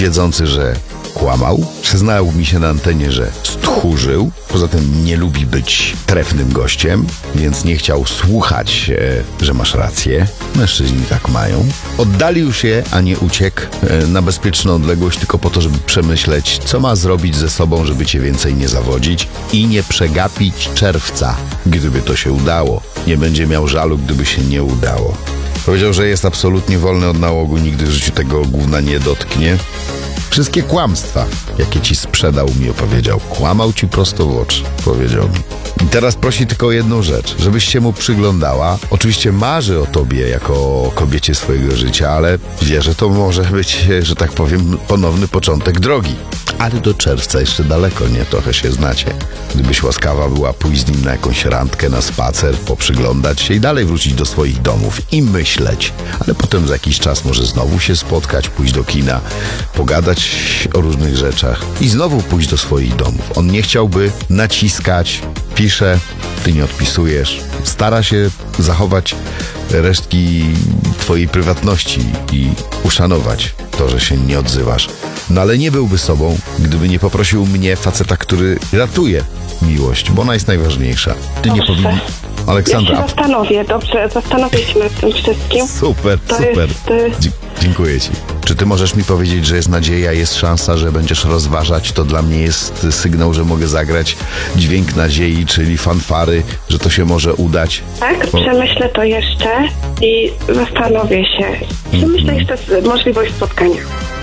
wiedzący, że kłamał. Przyznał mi się na antenie, że stchórzył. Poza tym nie lubi być trefnym gościem, więc nie chciał słuchać, że masz rację. Mężczyźni tak mają. Oddalił się, a nie uciekł na bezpieczną odległość tylko po to, żeby przemyśleć, co ma zrobić ze sobą, żeby cię więcej nie zawodzić i nie przegapić czerwca, gdyby to się udało. Nie będzie miał żalu, gdyby się nie udało. Powiedział, że jest absolutnie wolny od nałogu, nigdy w życiu tego gówna nie dotknie. Wszystkie kłamstwa, jakie ci sprzedał, mi opowiedział. Kłamał ci prosto w oczy, powiedział mi. I teraz prosi tylko o jedną rzecz, żebyś się mu przyglądała. Oczywiście marzy o tobie jako kobiecie swojego życia, ale wie, że to może być, że tak powiem, ponowny początek drogi. Ale do czerwca jeszcze daleko, nie? Trochę się znacie. Gdybyś łaskawa była pójść z nim na jakąś randkę, na spacer, poprzyglądać się i dalej wrócić do swoich domów i myśleć. Ale potem za jakiś czas może znowu się spotkać, pójść do kina, pogadać o różnych rzeczach i znowu pójść do swoich domów. On nie chciałby naciskać, pisze, ty nie odpisujesz. Stara się zachować resztki twojej prywatności i uszanować to, że się nie odzywasz. No ale nie byłby sobą, gdyby nie poprosił mnie, faceta, który ratuje miłość, bo ona jest najważniejsza. Ty nie powinien... Aleksandra... Ja się zastanowię, dobrze, zastanowię się nad tym wszystkim. Super. Dziękuję ci. Czy ty możesz mi powiedzieć, że jest nadzieja, jest szansa, że będziesz rozważać? To dla mnie jest sygnał, że mogę zagrać dźwięk nadziei, czyli fanfary, że to się może udać. Tak, przemyślę to jeszcze i zastanowię się. Przemyślę jeszcze możliwość spotkania.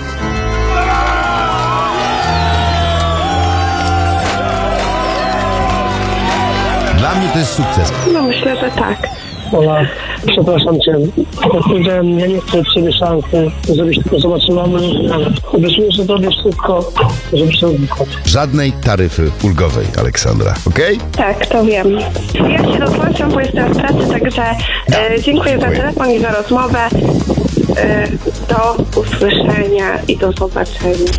Dla mnie to jest sukces. No myślę, że tak. Ola, przepraszam cię. Jak powiedziałem, ja nie chcę od ciebie szansy, żebyś tylko zobaczyła mnie. Obiecuję, że zrobię wszystko, żeby się odbywać. Żadnej taryfy ulgowej, Aleksandra, okej? Tak, to wiem. Ja się rozłączam, bo jestem w pracy, także dziękuję za telefon i za rozmowę. Do usłyszenia i do zobaczenia.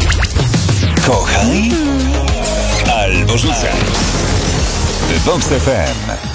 Kochaj albo rzucaj. Vox FM.